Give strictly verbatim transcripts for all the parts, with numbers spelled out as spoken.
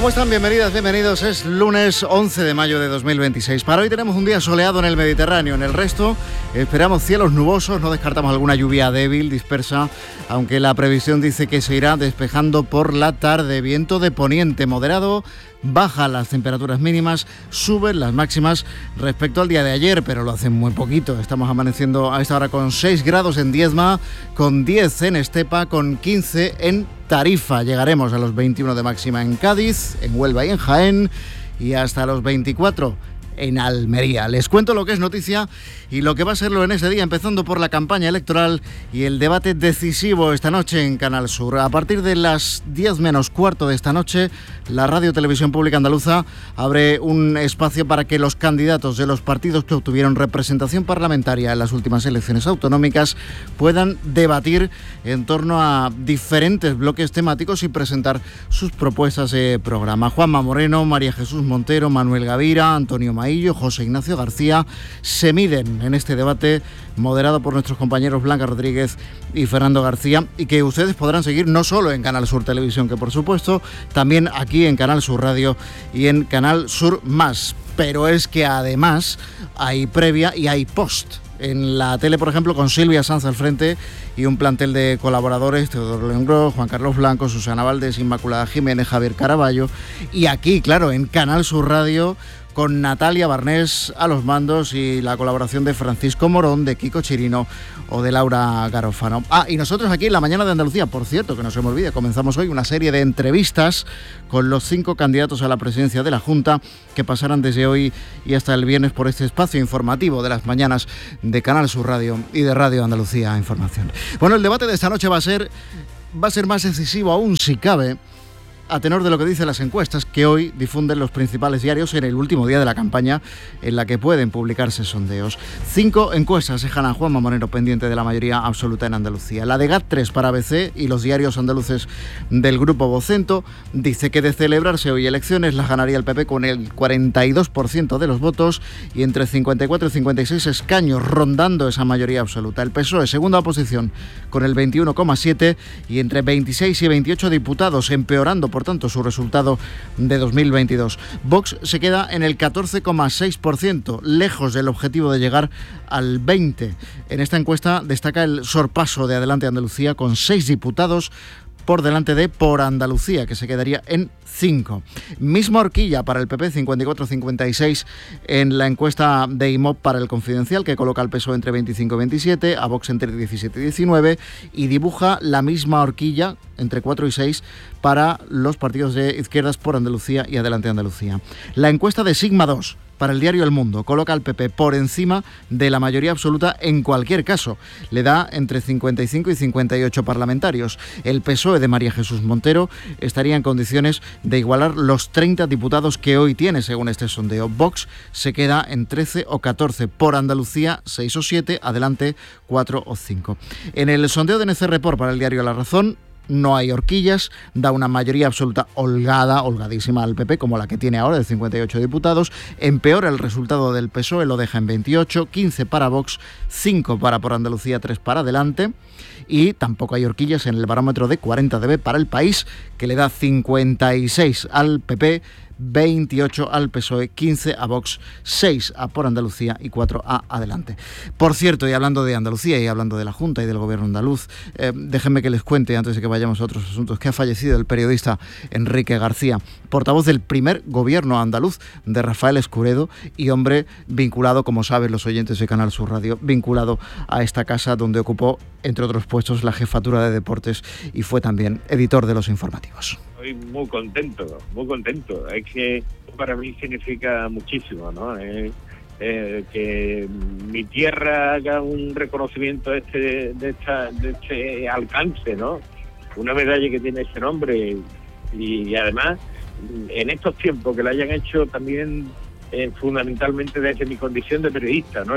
¿Cómo están? Bienvenidas, bienvenidos. Es lunes once de mayo de dos mil veintiséis. Para hoy tenemos un día soleado en el Mediterráneo. En el resto esperamos cielos nubosos, no descartamos alguna lluvia débil, dispersa, aunque la previsión dice que se irá despejando por la tarde. Viento de poniente moderado, bajan las temperaturas mínimas, suben las máximas respecto al día de ayer, pero lo hacen muy poquito. Estamos amaneciendo a esta hora con seis grados en Diezma, con diez en Estepa, con quince en Tarifa. Llegaremos a los veintiuno de máxima en Cádiz, en Huelva y en Jaén, y hasta los veinticuatro en Almería. Les cuento lo que es noticia y lo que va a serlo en ese día, empezando por la campaña electoral y el debate decisivo esta noche en Canal Sur. A partir de las diez menos cuarto de esta noche, la Radio Televisión Pública Andaluza abre un espacio para que los candidatos de los partidos que obtuvieron representación parlamentaria en las últimas elecciones autonómicas puedan debatir en torno a diferentes bloques temáticos y presentar sus propuestas de programa. Juanma Moreno, María Jesús Montero, Manuel Gavira, Antonio Maillo, José Ignacio García se miden en este debate moderado por nuestros compañeros Blanca Rodríguez y Fernando García, y que ustedes podrán seguir no solo en Canal Sur Televisión, que por supuesto también aquí en Canal Sur Radio y en Canal Sur Más. Pero es que además hay previa y hay post. En la tele, por ejemplo, con Silvia Sanz al frente y un plantel de colaboradores: Teodoro León Gros, Juan Carlos Blanco, Susana Valdés, Inmaculada Jiménez, Javier Caraballo. Y aquí, claro, en Canal Sur Radio, con Natalia Barnés a los mandos y la colaboración de Francisco Morón, de Kiko Chirino o de Laura Garofano. Ah, y nosotros aquí en La Mañana de Andalucía, por cierto, que no se me olvide, comenzamos hoy una serie de entrevistas con los cinco candidatos a la presidencia de la Junta que pasarán desde hoy y hasta el viernes por este espacio informativo de las mañanas de Canal Sur Radio y de Radio Andalucía Información. Bueno, el debate de esta noche va a ser, va a ser más decisivo aún, si cabe, a tenor de lo que dicen las encuestas que hoy difunden los principales diarios en el último día de la campaña, en la que pueden publicarse sondeos. Cinco encuestas dejan a Juanma Moreno pendiente de la mayoría absoluta en Andalucía. La de GAT tres para A B C y los diarios andaluces del Grupo Vocento dice que de celebrarse hoy elecciones las ganaría el P P con el cuarenta y dos por ciento de los votos y entre cincuenta y cuatro y cincuenta y seis escaños, rondando esa mayoría absoluta. El P S O E, segunda oposición, con el veintiuno coma siete y entre veintiséis y veintiocho diputados, empeorando por tanto su resultado de dos mil veintidós. Vox se queda en el catorce coma seis por ciento, lejos del objetivo de llegar al veinte por ciento. En esta encuesta destaca el sorpaso de Adelante Andalucía, con seis diputados por delante de Por Andalucía, que se quedaría en cinco. Misma horquilla para el P P, cincuenta y cuatro a cincuenta y seis en la encuesta de I M O P para el Confidencial, que coloca al P S O E entre veinticinco y veintisiete, a Vox entre diecisiete y diecinueve, y dibuja la misma horquilla entre cuatro y seis para los partidos de izquierdas Por Andalucía y Adelante Andalucía. La encuesta de Sigma dos para el diario El Mundo coloca al P P por encima de la mayoría absoluta en cualquier caso. Le da entre cincuenta y cinco y cincuenta y ocho parlamentarios. El P S O E de María Jesús Montero estaría en condiciones de igualar los treinta diputados que hoy tiene, según este sondeo. Vox se queda en trece o catorce, Por Andalucía seis o siete, Adelante cuatro o cinco. En el sondeo de N C Report para el diario La Razón no hay horquillas, da una mayoría absoluta holgada, holgadísima al P P, como la que tiene ahora, de cincuenta y ocho diputados. Empeora el resultado del P S O E, lo deja en veintiocho, quince para Vox, cinco para Por Andalucía, tres para Adelante. Y tampoco hay horquillas en el barómetro de cuarenta D B para El País, que le da cincuenta y seis al P P, veintiocho al P S O E, quince a Vox, seis a Por Andalucía y cuatro a Adelante. Por cierto, y hablando de Andalucía y hablando de la Junta y del Gobierno andaluz, eh, déjenme que les cuente, antes de que vayamos a otros asuntos, que ha fallecido el periodista Enrique García, portavoz del primer Gobierno andaluz de Rafael Escuredo y hombre vinculado, como saben los oyentes de Canal Sur Radio, vinculado a esta casa donde ocupó, entre otros puestos, la jefatura de deportes y fue también editor de los informativos. Estoy muy contento, muy contento. Es que para mí significa muchísimo, ¿no? Eh, eh, que mi tierra haga un reconocimiento de este, de, esta, de este alcance, ¿no? Una medalla que tiene ese nombre y, y además en estos tiempos que la hayan hecho también eh, fundamentalmente desde mi condición de periodista, ¿no? Yo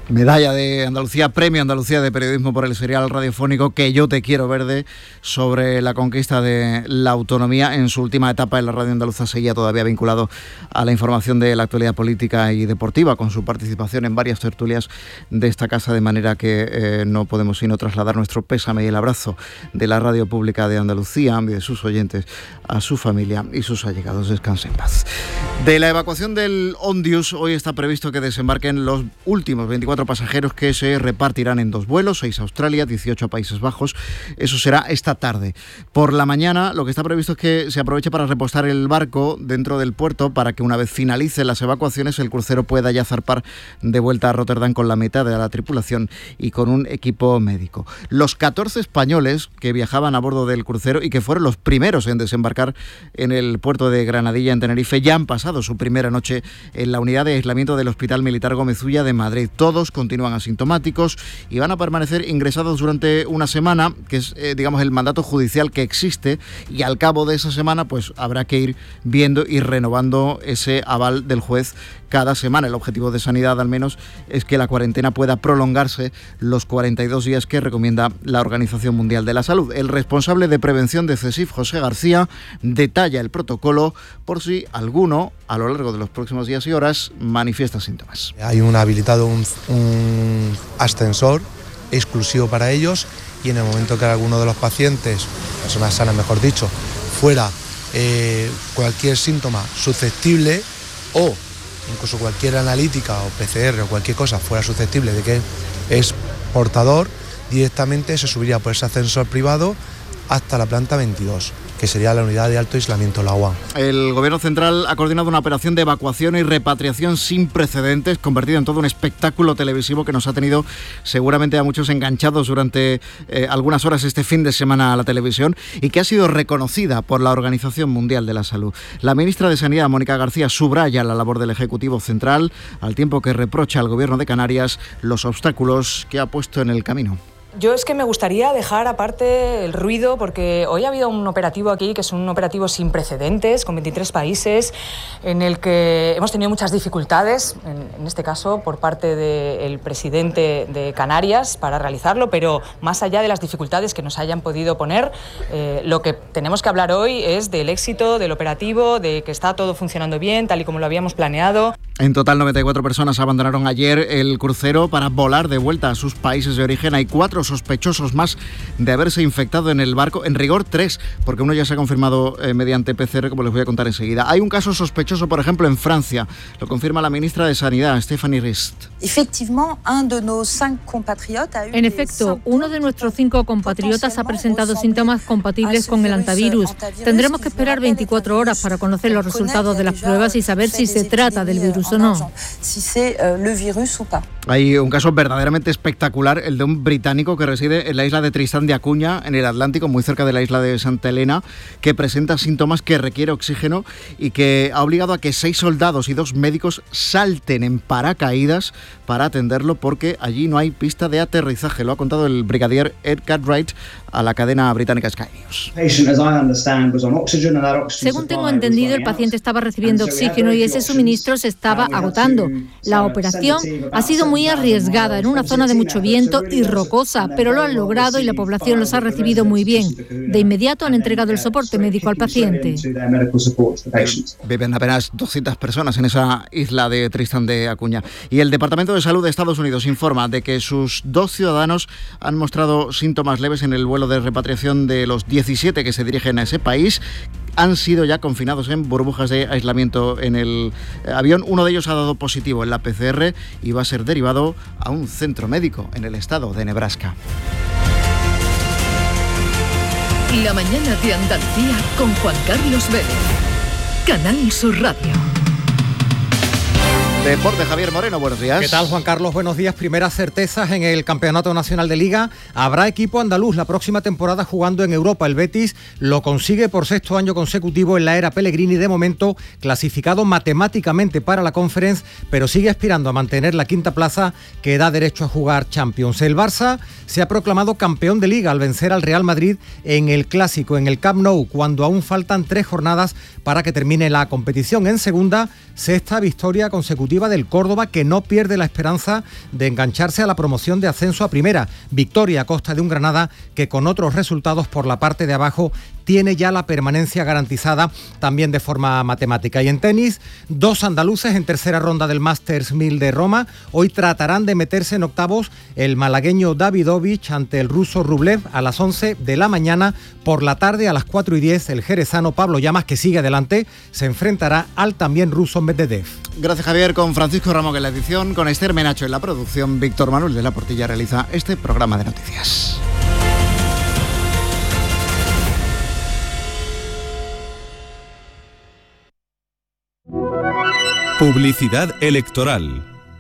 Medalla de Andalucía, Premio Andalucía de Periodismo por el serial radiofónico Que yo te quiero verde, sobre la conquista de la autonomía. En su última etapa en la radio andaluza seguía todavía vinculado a la información de la actualidad política y deportiva, con su participación en varias tertulias de esta casa, de manera que eh, no podemos sino trasladar nuestro pésame y el abrazo de la radio pública de Andalucía y de sus oyentes a su familia y sus allegados. Descansen en paz. De la evacuación del Ondius, hoy está previsto que desembarquen los últimos veinticuatro pasajeros, que se repartirán en dos vuelos, seis a Australia, dieciocho a Países Bajos. Eso será esta tarde. Por la mañana lo que está previsto es que se aproveche para repostar el barco dentro del puerto, para que una vez finalicen las evacuaciones el crucero pueda ya zarpar de vuelta a Rotterdam con la mitad de la tripulación y con un equipo médico. Los catorce españoles que viajaban a bordo del crucero y que fueron los primeros en desembarcar en el puerto de Granadilla, en Tenerife, ya han pasado su primera noche en la unidad de aislamiento del Hospital Militar Gómez Ulla de Madrid. Todos continúan asintomáticos y van a permanecer ingresados durante una semana, que es, eh, digamos, el mandato judicial que existe, y al cabo de esa semana pues habrá que ir viendo y renovando ese aval del juez cada semana. El objetivo de Sanidad, al menos, es que la cuarentena pueda prolongarse los cuarenta y dos días que recomienda la Organización Mundial de la Salud. El responsable de prevención de CESIF, José García, detalla el protocolo por si alguno, a lo largo de los próximos días y horas, manifiesta síntomas. Hay un habilitado un, un ascensor exclusivo para ellos, y en el momento que alguno de los pacientes, personas sanas mejor dicho, fuera eh, cualquier síntoma susceptible, o incluso cualquier analítica o P C R o cualquier cosa fuera susceptible de que es portador, directamente se subiría por ese ascensor privado hasta la planta veintidós, que sería la unidad de alto aislamiento, la U A. El Gobierno Central ha coordinado una operación de evacuación y repatriación sin precedentes, convertida en todo un espectáculo televisivo que nos ha tenido seguramente a muchos enganchados durante eh, algunas horas este fin de semana a la televisión, y que ha sido reconocida por la Organización Mundial de la Salud. La ministra de Sanidad, Mónica García, subraya la labor del Ejecutivo Central, al tiempo que reprocha al Gobierno de Canarias los obstáculos que ha puesto en el camino. Yo es que me gustaría dejar aparte el ruido, porque hoy ha habido un operativo aquí que es un operativo sin precedentes, con veintitrés países, en el que hemos tenido muchas dificultades, en, en este caso por parte del presidente de Canarias, para realizarlo, pero más allá de las dificultades que nos hayan podido poner, eh, lo que tenemos que hablar hoy es del éxito del operativo, de que está todo funcionando bien, tal y como lo habíamos planeado. En total, noventa y cuatro personas abandonaron ayer el crucero para volar de vuelta a sus países de origen. Hay cuatro sospechosos más de haberse infectado en el barco. En rigor, tres, porque uno ya se ha confirmado eh, mediante P C R, como les voy a contar enseguida. Hay un caso sospechoso, por ejemplo, en Francia. Lo confirma la ministra de Sanidad, Stéphanie Rist. En efecto, uno de nuestros cinco compatriotas ha presentado síntomas compatibles con el antivirus. Tendremos que esperar veinticuatro horas para conocer los resultados de las pruebas y saber si se trata del virus o no. Hay un caso verdaderamente espectacular, el de un británico que reside en la isla de Tristán de Acuña, en el Atlántico, muy cerca de la isla de Santa Elena, que presenta síntomas, que requiere oxígeno y que ha obligado a que seis soldados y dos médicos salten en paracaídas para atenderlo, porque allí no hay pista de aterrizaje. Lo ha contado el brigadier Ed Cartwright a la cadena británica Sky News. Según tengo entendido, el paciente estaba recibiendo oxígeno y ese suministro se estaba agotando. La operación ha sido muy arriesgada en una zona de mucho viento y rocosa, pero lo han logrado y la población los ha recibido muy bien. De inmediato han entregado el soporte médico al paciente. Viven apenas doscientas personas en esa isla de Tristán de Acuña. Y el Departamento de Salud de Estados Unidos informa de que sus dos ciudadanos han mostrado síntomas leves en el vuelo de repatriación de los diecisiete que se dirigen a ese país. Han sido ya confinados en burbujas de aislamiento en el avión. Uno de ellos ha dado positivo en la P C R y va a ser derivado a un centro médico en el estado de Nebraska. La mañana de Andalucía con Juan Carlos Vélez. Canal Sur Radio. Deporte, Javier Moreno, buenos días. ¿Qué tal, Juan Carlos? Buenos días. Primeras certezas en el Campeonato Nacional de Liga. Habrá equipo andaluz la próxima temporada jugando en Europa. El Betis lo consigue por sexto año consecutivo en la era Pellegrini, de momento clasificado matemáticamente para la Conference, pero sigue aspirando a mantener la quinta plaza que da derecho a jugar Champions. El Barça se ha proclamado campeón de Liga al vencer al Real Madrid en el Clásico, en el Camp Nou, cuando aún faltan tres jornadas para que termine la competición. En segunda, sexta victoria consecutiva consecutiva del Córdoba, que no pierde la esperanza de engancharse a la promoción de ascenso a primera. Victoria a costa de un Granada que con otros resultados por la parte de abajo tiene ya la permanencia garantizada también de forma matemática. Y en tenis, dos andaluces en tercera ronda del Masters mil de Roma. Hoy tratarán de meterse en octavos el malagueño Davidovich ante el ruso Rublev a las once de la mañana. Por la tarde, a las cuatro y diez, el jerezano Pablo Llamas, que sigue adelante, se enfrentará al también ruso Medvedev. Gracias, Javier. Con Francisco Ramón en la edición, con Esther Menacho en la producción, Víctor Manuel de la Portilla realiza este programa de noticias. Publicidad electoral.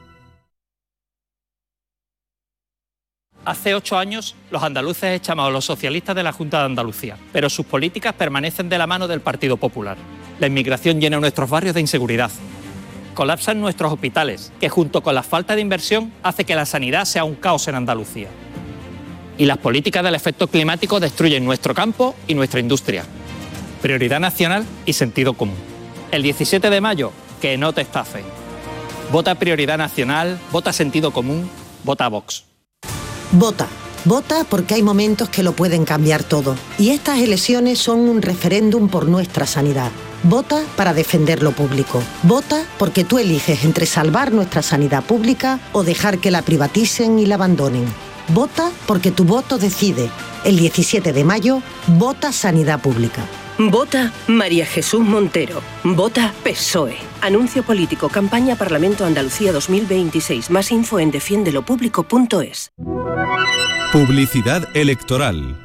Hace ocho años los andaluces echamos a los socialistas de la Junta de Andalucía, pero sus políticas permanecen de la mano del Partido Popular. La inmigración llena nuestros barrios de inseguridad. Colapsan nuestros hospitales, que junto con la falta de inversión hace que la sanidad sea un caos en Andalucía. Y las políticas del efecto climático destruyen nuestro campo y nuestra industria. Prioridad nacional y sentido común. El diecisiete de mayo, que no te estafen. Vota Prioridad Nacional, vota Sentido Común, vota Vox. Vota. Vota porque hay momentos que lo pueden cambiar todo. Y estas elecciones son un referéndum por nuestra sanidad. Vota para defender lo público. Vota porque tú eliges entre salvar nuestra sanidad pública o dejar que la privaticen y la abandonen. Vota porque tu voto decide. El diecisiete de mayo, vota Sanidad Pública. Vota María Jesús Montero. Vota P S O E. Anuncio político. Campaña Parlamento Andalucía dos mil veintiséis. Más info en defiende lo público punto es. Publicidad electoral.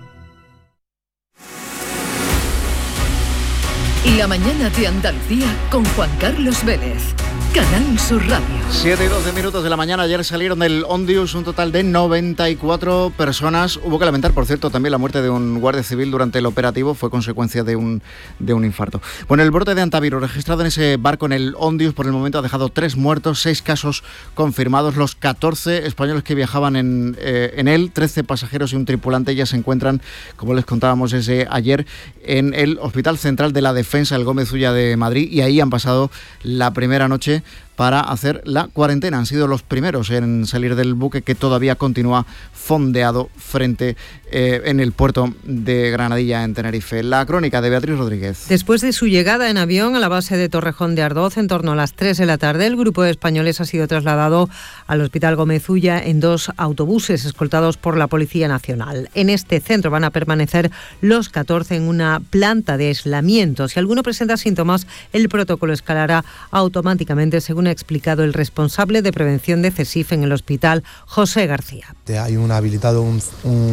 La mañana de Andalucía con Juan Carlos Vélez. Canal Sur Radio. siete y doce minutos de la mañana. Ayer salieron del Ondius un total de noventa y cuatro personas. Hubo que lamentar, por cierto, también la muerte de un guardia civil durante el operativo. Fue consecuencia de un, de un infarto. Bueno, el brote de antivirus registrado en ese barco en el Ondius por el momento ha dejado tres muertos, seis casos confirmados. Los catorce españoles que viajaban en, eh, en él, trece pasajeros y un tripulante ya se encuentran, como les contábamos desde ayer, en el Hospital Central de la Defensa, el Gómez Ulla de Madrid, y ahí han pasado la primera noche para hacer la cuarentena. Han sido los primeros en salir del buque, que todavía continúa fondeado frente eh, en el puerto de Granadilla, en Tenerife. La crónica de Beatriz Rodríguez. Después de su llegada en avión a la base de Torrejón de Ardoz en torno a las tres de la tarde, el grupo de españoles ha sido trasladado al Hospital Gómez Ulla en dos autobuses escoltados por la Policía Nacional. En este centro van a permanecer los catorce en una planta de aislamiento. Si alguno presenta síntomas, el protocolo escalará automáticamente, según ha explicado el responsable de prevención de CESIF en el hospital, José García. Hay un habilitado un,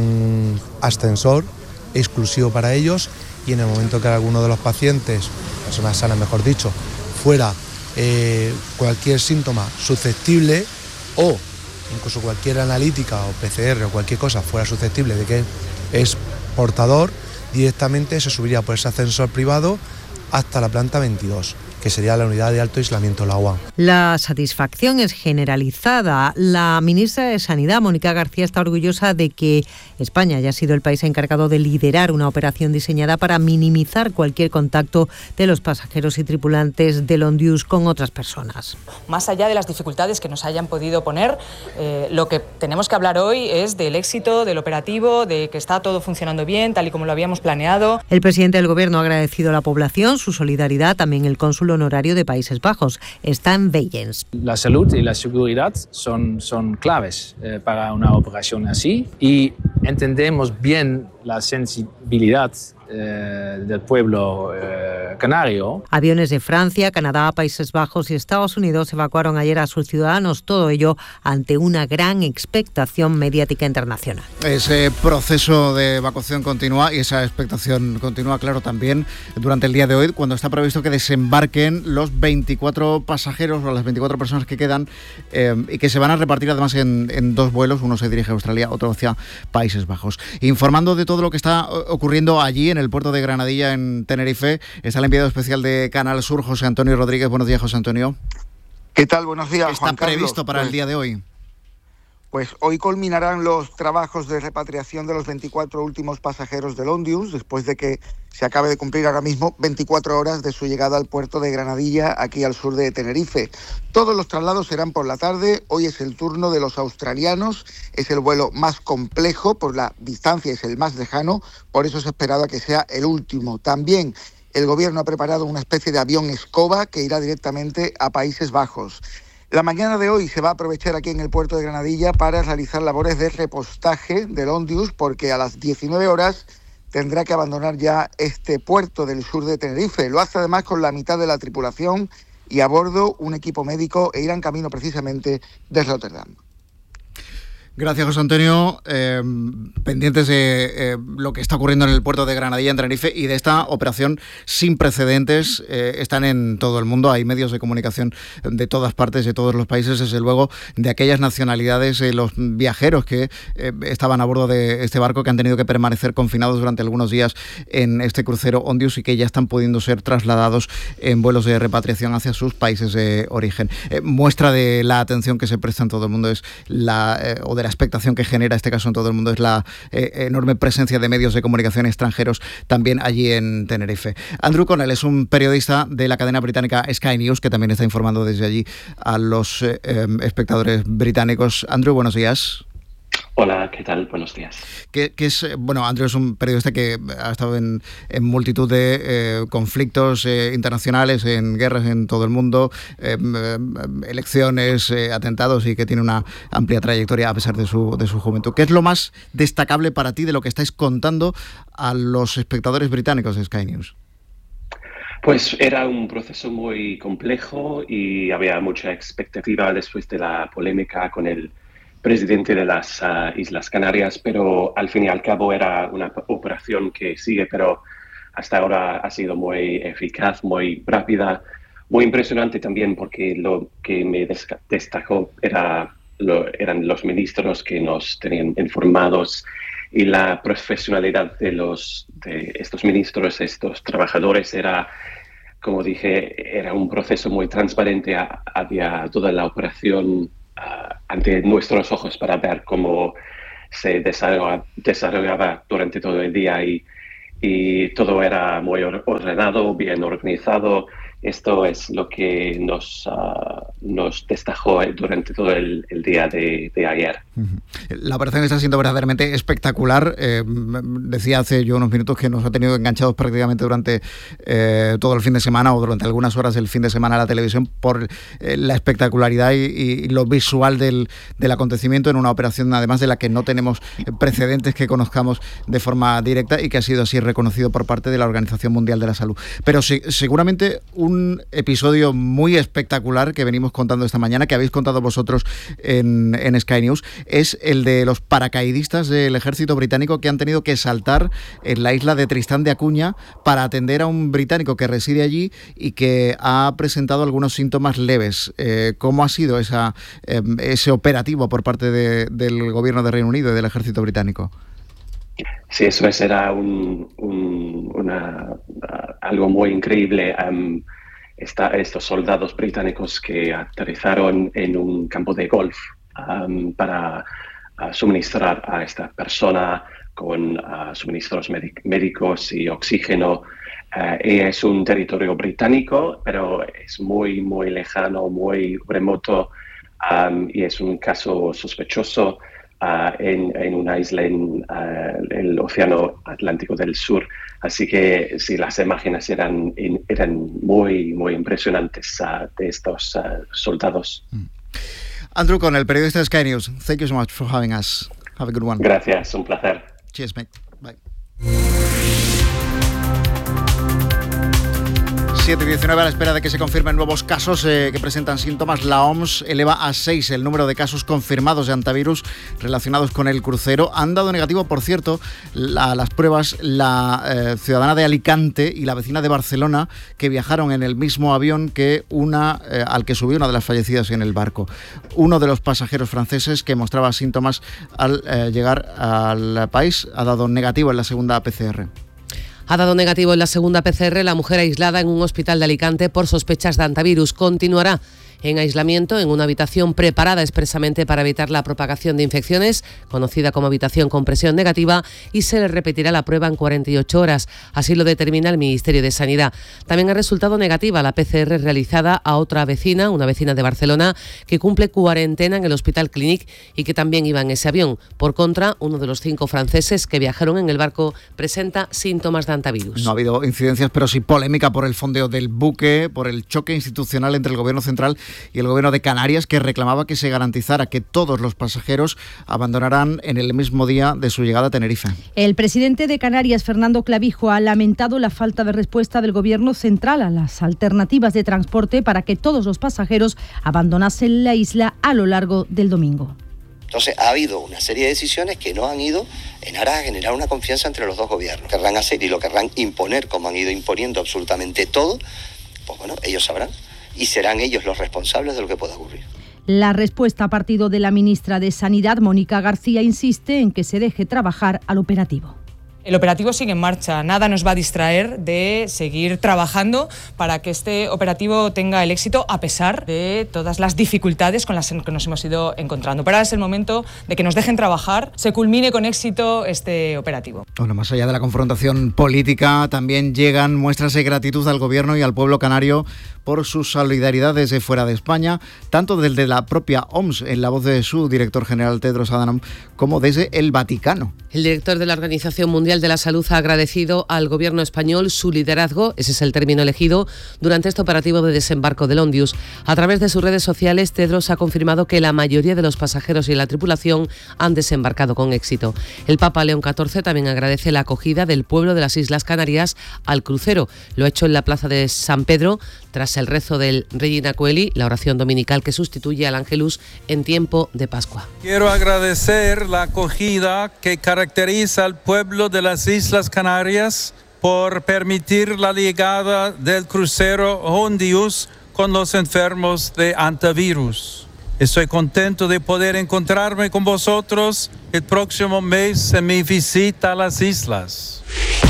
un ascensor exclusivo para ellos, y en el momento que alguno de los pacientes, personas sanas mejor dicho, fuera eh, cualquier síntoma susceptible, o incluso cualquier analítica o P C R o cualquier cosa fuera susceptible de que es portador, directamente se subiría por ese ascensor privado hasta la planta veintidós, que sería la unidad de alto aislamiento, la U A. La satisfacción es generalizada. La ministra de Sanidad, Mónica García, está orgullosa de que España haya sido el país encargado de liderar una operación diseñada para minimizar cualquier contacto de los pasajeros y tripulantes del Ondius con otras personas. Más allá de las dificultades que nos hayan podido poner, eh, lo que tenemos que hablar hoy es del éxito del operativo, de que está todo funcionando bien, tal y como lo habíamos planeado. El presidente del Gobierno ha agradecido a la población su solidaridad, también el cónsul honorario de Países Bajos, Stan Weyens. La salud y la seguridad son, son claves eh, para una operación así, y entendemos bien la sensibilidad eh, del pueblo eh, canario. Aviones de Francia, Canadá, Países Bajos y Estados Unidos evacuaron ayer a sus ciudadanos, todo ello ante una gran expectación mediática internacional. Ese proceso de evacuación continúa, y esa expectación continúa, claro, también durante el día de hoy, cuando está previsto que desembarquen los veinticuatro pasajeros o las veinticuatro personas que quedan, eh, y que se van a repartir además en, en dos vuelos. Uno se dirige a Australia, otro hacia Países Bajos. Informando de todo lo que está ocurriendo allí en el puerto de Granadilla, en Tenerife, está el enviado especial de Canal Sur, José Antonio Rodríguez. Buenos días, José Antonio. ¿Qué tal? Buenos días, ¿Qué está Juan Carlos? previsto para pues, el día de hoy? Pues hoy culminarán los trabajos de repatriación de los veinticuatro últimos pasajeros del Ondius, después de que se acabe de cumplir ahora mismo veinticuatro horas de su llegada al puerto de Granadilla, aquí al sur de Tenerife. Todos los traslados serán por la tarde. Hoy es el turno de los australianos. Es el vuelo más complejo por la distancia, es el más lejano, por eso se esperaba que sea el último. También el gobierno ha preparado una especie de avión escoba que irá directamente a Países Bajos. La mañana de hoy se va a aprovechar aquí en el puerto de Granadilla para realizar labores de repostaje del Ondius, porque a las diecinueve horas tendrá que abandonar ya este puerto del sur de Tenerife. Lo hace además con la mitad de la tripulación y a bordo un equipo médico, e irán camino precisamente de Rotterdam. Gracias, José Antonio. Eh, pendientes de eh, lo que está ocurriendo en el puerto de Granadilla, en Tenerife, y de esta operación sin precedentes. Eh, están en todo el mundo, hay medios de comunicación de todas partes, de todos los países, desde luego de aquellas nacionalidades, eh, los viajeros que eh, estaban a bordo de este barco, que han tenido que permanecer confinados durante algunos días en este crucero Ondius y que ya están pudiendo ser trasladados en vuelos de repatriación hacia sus países de origen. Eh, muestra de la atención que se presta en todo el mundo es la, eh, o de la expectación que genera este caso en todo el mundo es la eh, enorme presencia de medios de comunicación extranjeros también allí en Tenerife. Andrew Connell es un periodista de la cadena británica Sky News, que también está informando desde allí a los eh, eh, espectadores británicos. Andrew, buenos días. Hola, ¿qué tal? Buenos días. Que, que es, bueno, Andrew es un periodista que ha estado en, en multitud de eh, conflictos eh, internacionales, en guerras en todo el mundo, eh, elecciones, eh, atentados, y que tiene una amplia trayectoria a pesar de su, de su juventud. ¿Qué es lo más destacable para ti de lo que estáis contando a los espectadores británicos de Sky News? Pues era un proceso muy complejo y había mucha expectativa después de la polémica con el presidente de las uh, Islas Canarias, pero al fin y al cabo era una operación que sigue, pero hasta ahora ha sido muy eficaz, muy rápida, muy impresionante también, porque lo que me destacó era, lo, eran los ministros que nos tenían informados y la profesionalidad de, los, de estos ministros, estos trabajadores. Era, como dije, era un proceso muy transparente, había toda la operación Uh, ante nuestros ojos para ver cómo se desarrollaba, desarrollaba durante todo el día, y, y todo era muy ordenado, bien organizado. Esto es lo que nos, uh, nos destacó durante todo el, el día de, de ayer. La operación está siendo verdaderamente espectacular. Eh, decía hace yo unos minutos que nos ha tenido enganchados prácticamente durante eh, todo el fin de semana, o durante algunas horas del fin de semana, a la televisión, por eh, la espectacularidad y, y lo visual del, del acontecimiento, en una operación además de la que no tenemos precedentes que conozcamos de forma directa, y que ha sido así reconocido por parte de la Organización Mundial de la Salud. Pero sí, seguramente un episodio muy espectacular que venimos contando esta mañana, que habéis contado vosotros en, en Sky News, es el de los paracaidistas del ejército británico que han tenido que saltar en la isla de Tristán de Acuña para atender a un británico que reside allí y que ha presentado algunos síntomas leves. Eh, ¿Cómo ha sido esa, eh, ese operativo por parte de, del gobierno de Reino Unido y del ejército británico? Sí, eso era un, un, una, algo muy increíble. Um, esta, estos soldados británicos que aterrizaron en un campo de golf um, para uh, suministrar a esta persona con uh, suministros médicos y oxígeno. Uh, y es un territorio británico, pero es muy, muy lejano, muy remoto, um, y es un caso sospechoso. Uh, en, en una isla en uh, el Océano Atlántico del Sur. Así que sí, las imágenes eran, eran muy, muy impresionantes uh, de estos uh, soldados. Andrew Connell, periodista de Sky News. Thank you so much for having us. Have a good one. Gracias, un placer. Cheers, mate. Bye. siete y diecinueve, a la espera de que se confirmen nuevos casos eh, que presentan síntomas. La O M S eleva a seis el número de casos confirmados de hantavirus relacionados con el crucero. Han dado negativo, por cierto, a las pruebas la eh, ciudadana de Alicante y la vecina de Barcelona, que viajaron en el mismo avión que una eh, al que subió una de las fallecidas en el barco. Uno de los pasajeros franceses, que mostraba síntomas al eh, llegar al país, ha dado negativo en la segunda P C R. Ha dado negativo en la segunda P C R la mujer aislada en un hospital de Alicante por sospechas de hantavirus. Continuará en aislamiento en una habitación preparada expresamente para evitar la propagación de infecciones, conocida como habitación con presión negativa, y se le repetirá la prueba en cuarenta y ocho horas. Así lo determina el Ministerio de Sanidad. También ha resultado negativa la P C R realizada a otra vecina, una vecina de Barcelona, que cumple cuarentena en el Hospital Clínic y que también iba en ese avión. Por contra, uno de los cinco franceses que viajaron en el barco presenta síntomas de hantavirus. No ha habido incidencias, pero sí polémica por el fondeo del buque, por el choque institucional entre el Gobierno central y el Gobierno de Canarias, que reclamaba que se garantizara que todos los pasajeros abandonarán en el mismo día de su llegada a Tenerife. El presidente de Canarias, Fernando Clavijo, ha lamentado la falta de respuesta del Gobierno central a las alternativas de transporte para que todos los pasajeros abandonasen la isla a lo largo del domingo. Entonces ha habido una serie de decisiones que no han ido en aras a generar una confianza entre los dos gobiernos. Querrán hacer y lo querrán imponer, como han ido imponiendo absolutamente todo, pues bueno, ellos sabrán y serán ellos los responsables de lo que pueda ocurrir. La respuesta ha partido de la ministra de Sanidad, Mónica García, insiste en que se deje trabajar al operativo. El operativo sigue en marcha, nada nos va a distraer de seguir trabajando para que este operativo tenga el éxito a pesar de todas las dificultades con las que nos hemos ido encontrando. Pero ahora es el momento de que nos dejen trabajar, se culmine con éxito este operativo. Bueno, más allá de la confrontación política, también llegan muestras de gratitud al Gobierno y al pueblo canario por su solidaridad desde fuera de España, tanto desde la propia O M S, en la voz de su director general Tedros Adhanom, como desde el Vaticano. El director de la Organización Mundial de la Salud ha agradecido al Gobierno español su liderazgo, ese es el término elegido, durante este operativo de desembarco del Ondius. A través de sus redes sociales, Tedros ha confirmado que la mayoría de los pasajeros y la tripulación han desembarcado con éxito. El Papa León catorce también agradece la acogida del pueblo de las Islas Canarias al crucero. Lo ha hecho en la plaza de San Pedro, tras el rezo del Regina Coeli, la oración dominical que sustituye al Ángelus en tiempo de Pascua. Quiero agradecer la acogida que caracteriza al pueblo de las Islas Canarias por permitir la llegada del crucero Ondius con los enfermos de hantavirus. Estoy contento de poder encontrarme con vosotros el próximo mes en mi visita a las islas.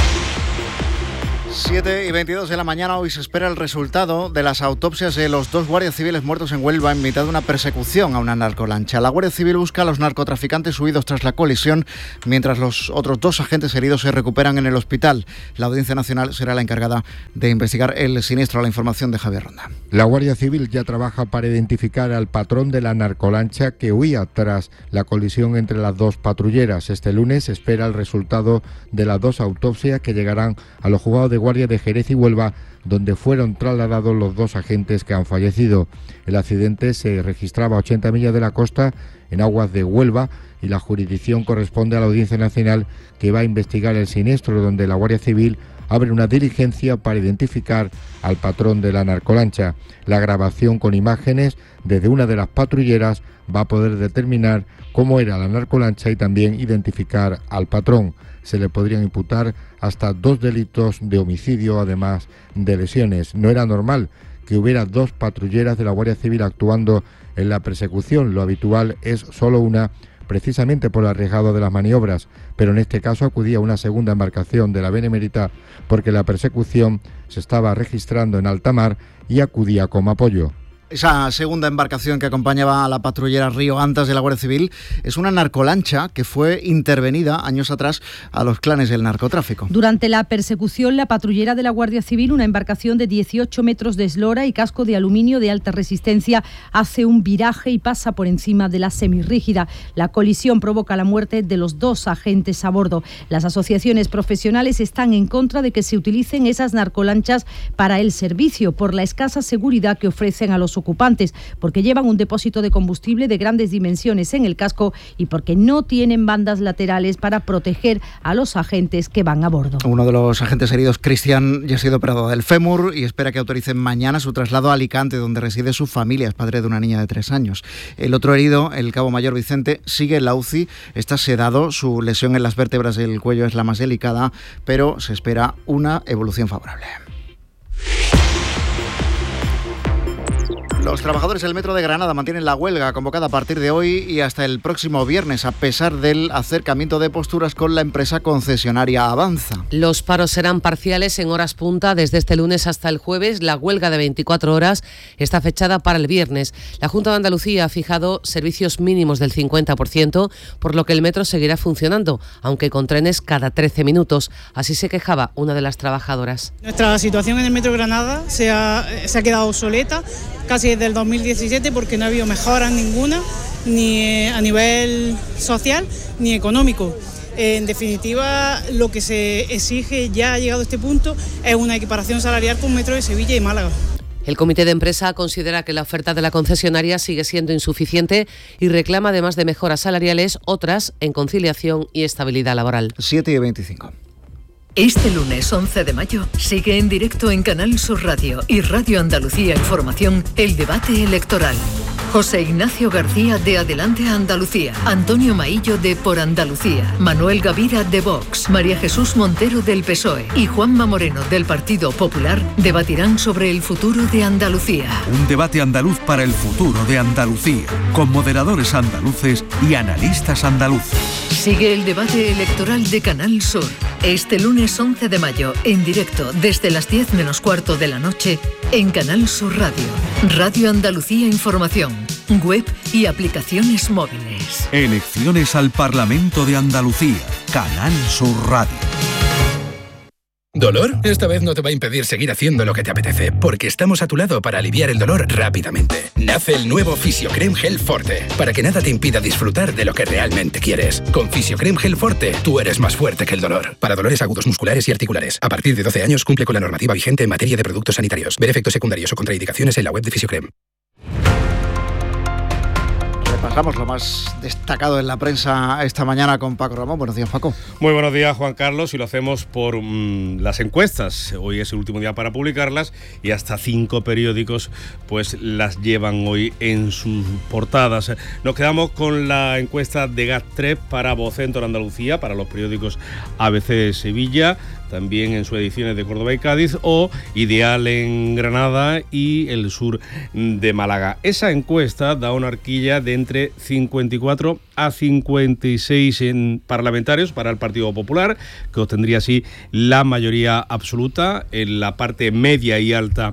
siete y veintidós de la mañana, hoy se espera el resultado de las autopsias de los dos guardias civiles muertos en Huelva en mitad de una persecución a una narcolancha. La Guardia Civil busca a los narcotraficantes huidos tras la colisión, mientras los otros dos agentes heridos se recuperan en el hospital. La Audiencia Nacional será la encargada de investigar el siniestro. La información de Javier Ronda. La Guardia Civil ya trabaja para identificar al patrón de la narcolancha que huía tras la colisión entre las dos patrulleras. Este lunes se espera el resultado de las dos autopsias que llegarán a los juzgados de Guardia de Jerez y Huelva, donde fueron trasladados los dos agentes que han fallecido. El accidente se registraba a ochenta millas de la costa, en aguas de Huelva, y la jurisdicción corresponde a la Audiencia Nacional, que va a investigar el siniestro, donde la Guardia Civil abre una diligencia para identificar al patrón de la narcolancha. La grabación con imágenes desde una de las patrulleras va a poder determinar cómo era la narcolancha y también identificar al patrón. Se le podrían imputar hasta dos delitos de homicidio, además de lesiones. No era normal que hubiera dos patrulleras de la Guardia Civil actuando en la persecución. Lo habitual es solo una, precisamente por el arriesgado de las maniobras, pero en este caso acudía una segunda embarcación de la Benemérita porque la persecución se estaba registrando en alta mar y acudía como apoyo. Esa segunda embarcación que acompañaba a la patrullera Río Antas de la Guardia Civil es una narcolancha que fue intervenida años atrás a los clanes del narcotráfico. Durante la persecución, la patrullera de la Guardia Civil, una embarcación de dieciocho metros de eslora y casco de aluminio de alta resistencia, hace un viraje y pasa por encima de la semirrígida. La colisión provoca la muerte de los dos agentes a bordo. Las asociaciones profesionales están en contra de que se utilicen esas narcolanchas para el servicio por la escasa seguridad que ofrecen a los ocupantes, porque llevan un depósito de combustible de grandes dimensiones en el casco y porque no tienen bandas laterales para proteger a los agentes que van a bordo. Uno de los agentes heridos, Cristian, ya ha sido operado del fémur y espera que autoricen mañana su traslado a Alicante, donde reside su familia. Es padre de una niña de tres años. El otro herido, el cabo mayor Vicente, sigue en la U C I, está sedado, su lesión en las vértebras del cuello es la más delicada, pero se espera una evolución favorable. Los trabajadores del Metro de Granada mantienen la huelga convocada a partir de hoy y hasta el próximo viernes, a pesar del acercamiento de posturas con la empresa concesionaria Avanza. Los paros serán parciales en horas punta desde este lunes hasta el jueves. La huelga de veinticuatro horas está fechada para el viernes. La Junta de Andalucía ha fijado servicios mínimos del cincuenta por ciento, por lo que el metro seguirá funcionando, aunque con trenes cada trece minutos. Así se quejaba una de las trabajadoras. Nuestra situación en el Metro de Granada se ha, se ha quedado obsoleta casi desde el dos mil diecisiete porque no ha habido mejoras ninguna, ni a nivel social ni económico. En definitiva, lo que se exige, ya ha llegado a este punto, es una equiparación salarial con Metro de Sevilla y Málaga. El comité de empresa considera que la oferta de la concesionaria sigue siendo insuficiente y reclama, además de mejoras salariales, otras en conciliación y estabilidad laboral. siete y veinticinco. Este lunes once de mayo sigue en directo en Canal Sur Radio y Radio Andalucía Información el debate electoral. José Ignacio García de Adelante Andalucía, Antonio Maillo de Por Andalucía, Manuel Gavira de Vox, María Jesús Montero del P S O E y Juanma Moreno del Partido Popular debatirán sobre el futuro de Andalucía. Un debate andaluz para el futuro de Andalucía, con moderadores andaluces y analistas andaluces. Sigue el debate electoral de Canal Sur. Este lunes once de mayo, en directo desde las diez menos cuarto de la noche, en Canal Sur Radio, Radio Andalucía Información, web y aplicaciones móviles. Elecciones al Parlamento de Andalucía, Canal Sur Radio. ¿Dolor? Esta vez no te va a impedir seguir haciendo lo que te apetece, porque estamos a tu lado para aliviar el dolor rápidamente. Nace el nuevo Fisiocrem Gel Forte, para que nada te impida disfrutar de lo que realmente quieres. Con Fisiocrem Gel Forte, tú eres más fuerte que el dolor. Para dolores agudos musculares y articulares. A partir de doce años cumple con la normativa vigente en materia de productos sanitarios. Ver efectos secundarios o contraindicaciones en la web de Fisiocrem. Repasamos lo más destacado en la prensa esta mañana con Paco Ramón. Buenos días, Paco. Muy buenos días, Juan Carlos, y lo hacemos por mmm, las encuestas. Hoy es el último día para publicarlas y hasta cinco periódicos pues las llevan hoy en sus portadas. Nos quedamos con la encuesta de GAT-tres para Vocento en Andalucía, para los periódicos A B C de Sevilla, también en sus ediciones de Córdoba y Cádiz, o Ideal en Granada y El Sur de Málaga. Esa encuesta da una horquilla de entre cincuenta y cuatro a cincuenta y seis en parlamentarios para el Partido Popular, que obtendría así la mayoría absoluta en la parte media y alta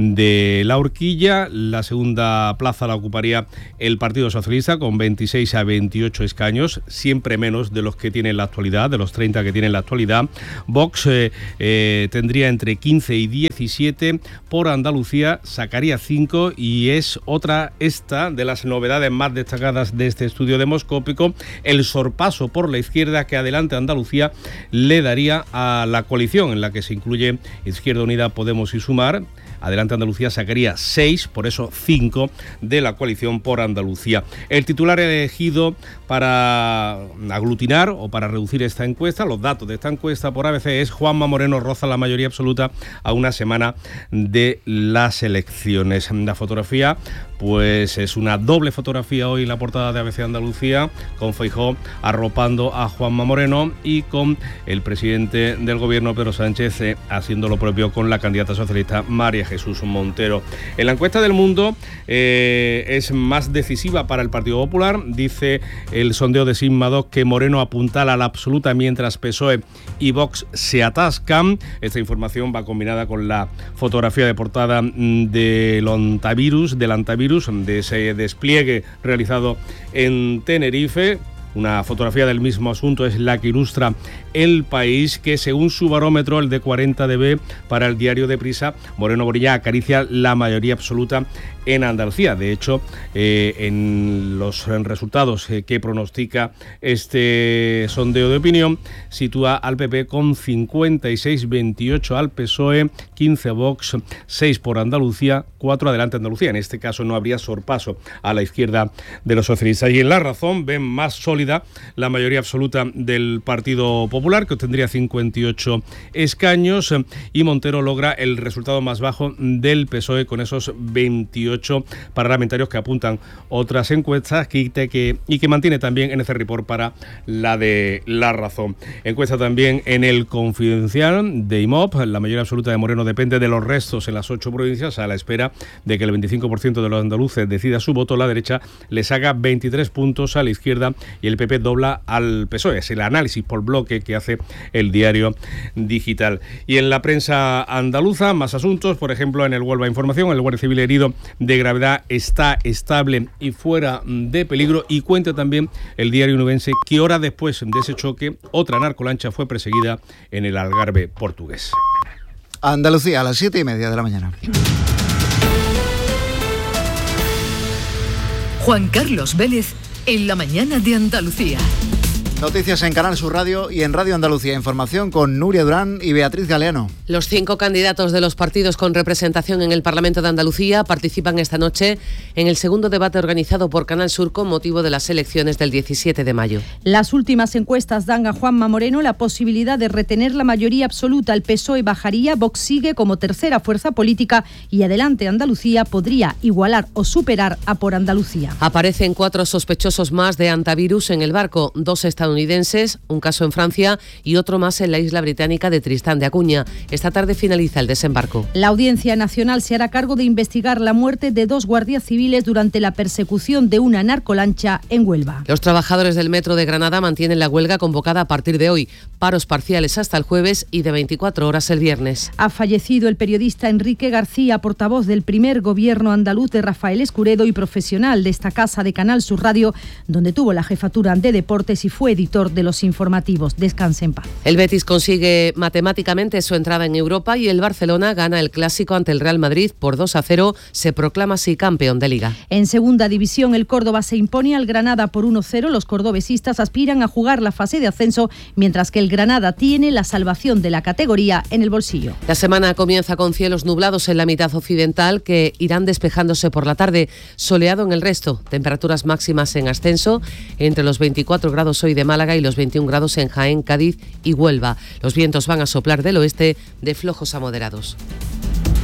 de la horquilla. La segunda plaza la ocuparía el Partido Socialista con veintiséis a veintiocho escaños, siempre menos de los que tiene en la actualidad, de los treinta que tiene en la actualidad. Vox eh, eh, tendría entre quince y diecisiete, por Andalucía sacaría cinco, y es otra esta de las novedades más destacadas de este estudio demoscópico, el sorpaso por la izquierda que Adelante Andalucía le daría a la coalición en la que se incluye Izquierda Unida, Podemos y Sumar. Adelante Andalucía sacaría seis, por eso cinco de la coalición por Andalucía. El titular elegido para aglutinar o para reducir esta encuesta, los datos de esta encuesta por A B C, es Juanma Moreno roza la mayoría absoluta a una semana de las elecciones. La fotografía, pues es una doble fotografía hoy en la portada de A B C Andalucía, con Feijóo arropando a Juanma Moreno y con el presidente del gobierno, Pedro Sánchez, eh, haciendo lo propio con la candidata socialista María Jesús Montero. En la encuesta del Mundo eh, es más decisiva para el Partido Popular. Dice el sondeo de Sigma dos que Moreno apuntala a la absoluta mientras P S O E y Vox se atascan. Esta información va combinada con la fotografía de portada del antivirus, del antivirus, de ese despliegue realizado en Tenerife. Una fotografía del mismo asunto es la que ilustra El País, que según su barómetro, el de cuarenta decibelios para el diario Deprisa, Moreno Bonilla acaricia la mayoría absoluta en Andalucía. De hecho, eh, en los en resultados eh, que pronostica este sondeo de opinión, sitúa al P P con cincuenta y seis veintiocho, al P S O E quince Vox, seis por Andalucía, cuatro Adelante Andalucía. En este caso no habría sorpaso a la izquierda de los socialistas. Y en La Razón ven más sólido sólida la mayoría absoluta del Partido Popular, que obtendría cincuenta y ocho escaños, y Montero logra el resultado más bajo del P S O E con esos veintiocho parlamentarios que apuntan otras encuestas que, que, y que mantiene también en ese report para la de La Razón. Encuesta también en el Confidencial de I M O P. La mayoría absoluta de Moreno depende de los restos en las ocho provincias, a la espera de que el veinticinco por ciento de los andaluces decida su voto. La derecha le saca veintitrés puntos a la izquierda y el P P dobla al P S O E. Es el análisis por bloque que hace el Diario Digital. Y en la prensa andaluza, más asuntos. Por ejemplo, en el Huelva Información, el guardia civil herido de gravedad está estable y fuera de peligro. Y cuenta también el Diario Nubense que horas después de ese choque, otra narcolancha fue perseguida en el Algarve portugués. Andalucía, a las siete y media de la mañana. Juan Carlos Vélez, en la mañana de Andalucía. Noticias en Canal Sur Radio y en Radio Andalucía. Información con Nuria Durán y Beatriz Galeano. Los cinco candidatos de los partidos con representación en el Parlamento de Andalucía participan esta noche en el segundo debate organizado por Canal Sur con motivo de las elecciones del diecisiete de mayo. Las últimas encuestas dan a Juanma Moreno la posibilidad de retener la mayoría absoluta. El P S O E bajaría, Vox sigue como tercera fuerza política y Adelante Andalucía podría igualar o superar a Por Andalucía. Aparecen cuatro sospechosos más de antivirus en el barco, dos estadounidenses, un caso en Francia y otro más en la isla británica de Tristán de Acuña. Esta tarde finaliza el desembarco. La Audiencia Nacional se hará cargo de investigar la muerte de dos guardias civiles durante la persecución de una narcolancha en Huelva. Los trabajadores del Metro de Granada mantienen la huelga convocada a partir de hoy. Paros parciales hasta el jueves y de veinticuatro horas el viernes. Ha fallecido el periodista Enrique García, portavoz del primer gobierno andaluz de Rafael Escuredo y profesional de esta casa de Canal Sur Radio, donde tuvo la jefatura de deportes y fue editor de los informativos. Descanse en paz. El Betis consigue matemáticamente su entrada en Europa y el Barcelona gana el clásico ante el Real Madrid por dos a cero. Se proclama así campeón de Liga. En segunda división, el Córdoba se impone al Granada por uno cero. Los cordobesistas aspiran a jugar la fase de ascenso, mientras que el Granada tiene la salvación de la categoría en el bolsillo. La semana comienza con cielos nublados en la mitad occidental que irán despejándose por la tarde. Soleado en el resto. Temperaturas máximas en ascenso entre los veinticuatro grados hoy de Málaga y los veintiún grados en Jaén, Cádiz y Huelva. Los vientos van a soplar del oeste de flojos a moderados.